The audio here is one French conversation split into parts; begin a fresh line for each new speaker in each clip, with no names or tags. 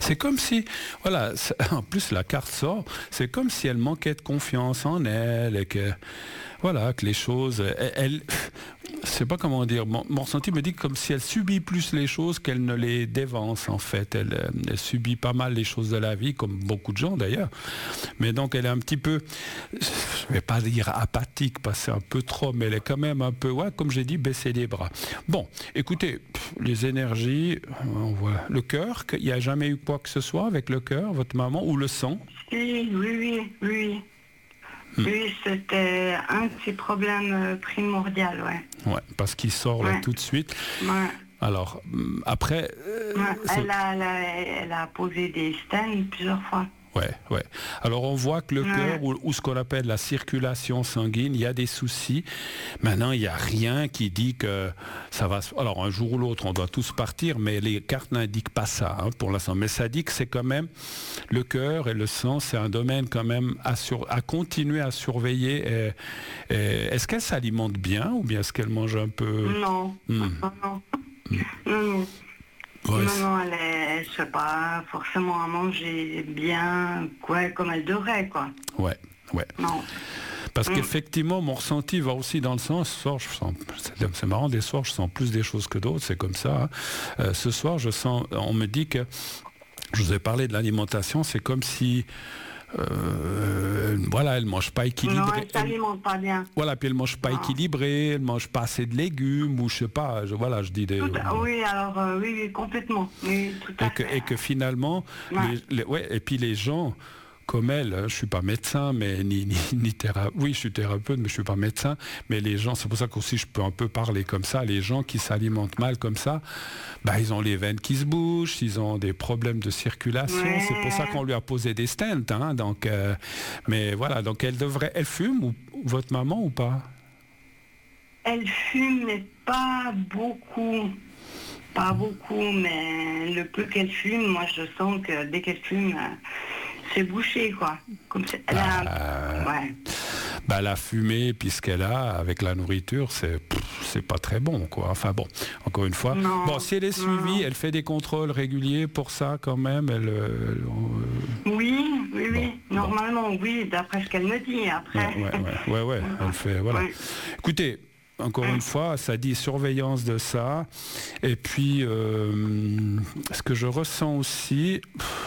c'est comme si, voilà, en plus la carte sort, c'est comme si elle manquait de confiance en elle et que, voilà, que les choses, je sais pas comment dire, mon ressenti me dit comme si elle subit plus les choses qu'elle ne les dévance en fait. Elle subit pas mal les choses de la vie, comme beaucoup de gens d'ailleurs. Mais donc elle est un petit peu, je vais pas dire apathique, parce que c'est un peu trop, mais elle est quand même un peu, ouais, comme j'ai dit, baisser les bras. Bon, écoutez, les énergies, on voit le cœur, il n'y a jamais eu quoi que ce soit avec le cœur, votre maman, ou le sang?
Oui, oui, oui, oui. Oui, c'était un de ses problèmes primordiaux, ouais.
Ouais, parce qu'il sort là tout de suite.
Ouais.
Alors, après...
Elle a posé des stents plusieurs fois.
Ouais. Alors on voit que le cœur ou ce qu'on appelle la circulation sanguine, il y a des soucis. Maintenant, il n'y a rien qui dit que ça va... Alors un jour ou l'autre, on doit tous partir, mais les cartes n'indiquent pas ça pour l'instant. Mais ça dit que c'est quand même le cœur et le sang, c'est un domaine quand même à continuer à surveiller. Est-ce qu'elle s'alimente bien ou bien est-ce qu'elle mange un peu...
Non.
Ouais,
non, elle ne fait pas forcément à manger bien, comme elle devrait, quoi.
Ouais.
Non.
Parce qu'effectivement, mon ressenti va aussi dans le sens, ce soir, je sens, c'est marrant, des soirs, je sens plus des choses que d'autres, c'est comme ça. Ce soir, je sens, on me dit que, je vous ai parlé de l'alimentation, c'est comme si... voilà, elle mange pas équilibré.
Non, elle s'alimente pas bien.
Voilà, puis elle mange pas équilibré, elle mange pas assez de légumes, ou je sais pas, je dis des...
Oui, alors, oui, complètement. Oui, tout à fait.
Et que finalement, et puis les gens... comme elle, je suis pas médecin, mais ni thérapeute. Oui, je suis thérapeute, mais je suis pas médecin. Mais les gens, c'est pour ça qu'aussi je peux un peu parler comme ça. Les gens qui s'alimentent mal comme ça, ils ont les veines qui se bougent, ils ont des problèmes de circulation. Ouais. C'est pour ça qu'on lui a posé des stents. Donc, mais voilà, donc elle fume ou votre maman ou pas?
Elle fume, mais pas beaucoup. Pas beaucoup, mais le peu qu'elle fume, moi je sens que dès qu'elle fume, c'est bouché, quoi. Comme
la fumée, puis ce qu'elle a avec la nourriture, c'est pas très bon, quoi. Enfin bon, encore une fois. Si elle est suivie, elle fait des contrôles réguliers pour ça quand même.
Oui. Normalement, oui, d'après ce qu'elle me dit. Après.
Ouais. Elle fait, voilà. Ouais. Écoutez. Encore une fois, ça dit surveillance de ça. Et puis, ce que je ressens aussi,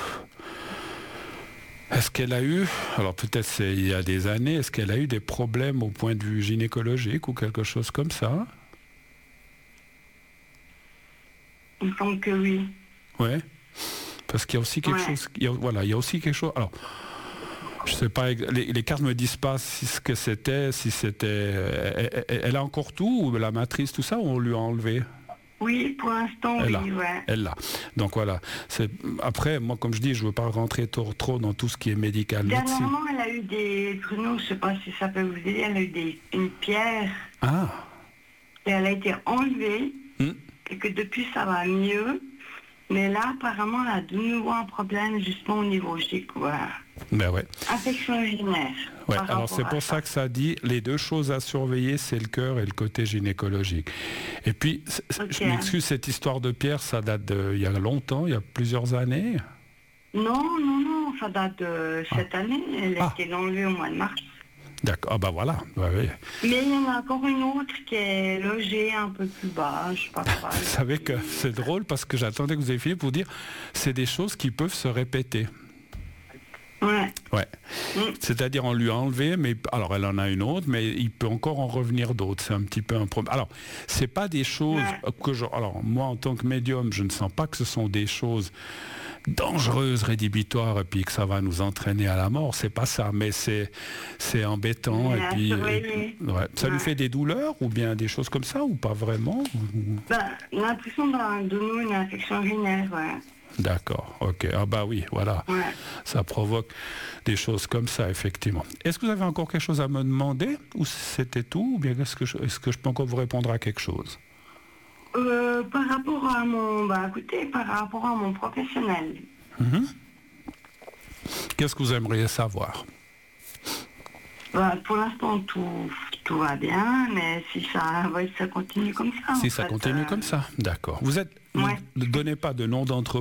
est-ce qu'elle a eu, alors peut-être c'est il y a des années, est-ce qu'elle a eu des problèmes au point de vue gynécologique ou quelque chose comme ça?
Il me semble que oui.
Ouais, parce qu'il y a aussi quelque chose, il y a aussi quelque chose, alors... Je sais pas, les cartes me disent pas si c'était. Elle a encore tout, ou la matrice, tout ça, ou on lui a enlevé?
Oui, pour l'instant,
Elle l'a. Donc voilà. Après, moi, comme je dis, je veux pas rentrer trop dans tout ce qui est médical.
Dernièrement, elle a eu des Bruno, je sais pas si ça peut vous aider, elle a eu une pierre.
Ah.
Et elle a été enlevée, et que depuis, ça va mieux. Mais là, apparemment, elle a de nouveau un problème, justement, au niveau infection urinaire.
Ouais, alors c'est pour ça que ça dit, les deux choses à surveiller, c'est le cœur et le côté gynécologique. Et puis, je m'excuse, cette histoire de pierre, ça date il y a longtemps, il y a plusieurs années?
Non, ça date de cette année. Elle a été enlevée au mois de mars.
D'accord, voilà. Ouais.
Mais il y en a encore une autre qui est logée un peu plus bas, je sais pas quoi.
Vous savez que c'est drôle parce que j'attendais que vous ayez fini pour dire c'est des choses qui peuvent se répéter. Ouais. C'est-à-dire on lui a enlevé, mais alors elle en a une autre, mais il peut encore en revenir d'autres. C'est un petit peu un problème. Alors, c'est pas des choses que alors moi en tant que médium, je ne sens pas que ce sont des choses dangereuses, rédhibitoires, et puis que ça va nous entraîner à la mort. C'est pas ça, mais c'est embêtant. Et puis ça lui fait des douleurs ou bien des choses comme ça ou pas vraiment?
L'impression de donner une infection urinaire.
D'accord, ok. Oui, voilà. Ça provoque des choses comme ça, effectivement. Est-ce que vous avez encore quelque chose à me demander ou c'était tout? Ou bien est-ce que je peux encore vous répondre à quelque chose?
Par rapport à par rapport à mon professionnel.
Qu'est-ce que vous aimeriez savoir?
Pour l'instant, tout va bien, mais si ça continue comme ça.
Si ça continue comme ça, d'accord. Vous ne donnez pas de nom d'entreprise.